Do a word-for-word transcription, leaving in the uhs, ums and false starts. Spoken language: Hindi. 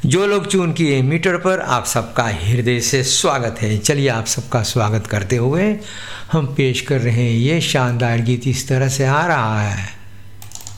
जो लोग चून किए मीटर पर, आप सबका हृदय से स्वागत है। चलिए आप सबका स्वागत करते हुए हम पेश कर रहे हैं ये शानदार गीत। इस तरह से आ रहा है।